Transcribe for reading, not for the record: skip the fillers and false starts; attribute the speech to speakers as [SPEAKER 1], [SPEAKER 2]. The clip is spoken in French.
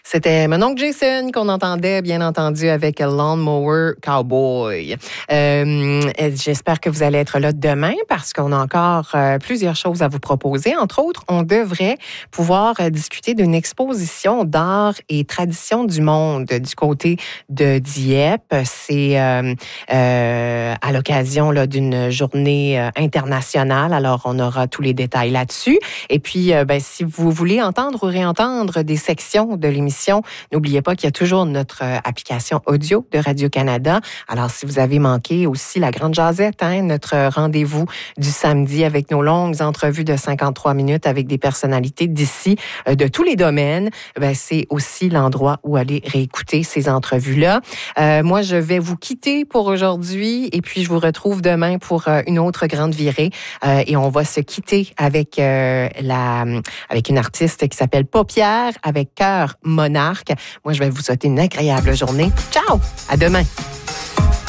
[SPEAKER 1] C'était mon oncle Jason qu'on entendait, bien entendu, avec Lawnmower Cowboy. J'espère que vous allez être là demain parce qu'on a encore plusieurs choses à vous proposer. Entre autres, on devrait pouvoir discuter d'une exposition d'art et tradition du monde du côté de Dieppe. C'est à l'occasion là, d'une journée internationale. Alors, on aura tous les détails là-dessus. Et puis, si vous voulez entendre ou réentendre des sections de l'émission, n'oubliez pas qu'il y a toujours notre application audio de Radio-Canada. Alors, si vous avez manqué aussi la Grande Jazette, notre rendez-vous du samedi avec nos longues entrevues de 53 minutes avec des personnalités d'ici, de tous les domaines, c'est aussi l'endroit où aller réécouter ces entrevues-là. Moi, je vais vous quitter pour aujourd'hui et puis je vous retrouve demain pour une autre grande virée et on va se quitter avec avec une artiste qui s'appelle Paupières avec Cœur Monarque. Moi, je vais vous souhaiter une agréable journée. Ciao! À demain!